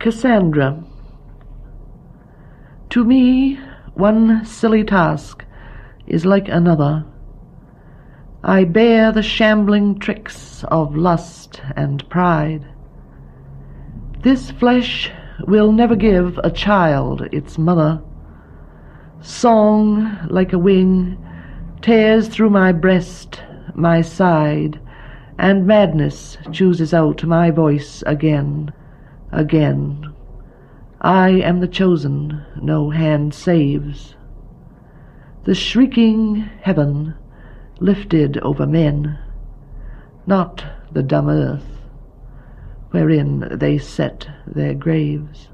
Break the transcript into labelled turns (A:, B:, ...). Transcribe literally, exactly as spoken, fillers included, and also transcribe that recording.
A: Cassandra. To me, one silly task is like another. I bear the shambling tricks of lust and pride. This flesh will never give a child its mother. Song, like a wing, tears through my breast, my side, and madness chooses out my voice again. Again, I am the chosen, no hand saves. The shrieking heaven lifted over men, not the dumb earth, wherein they set their graves.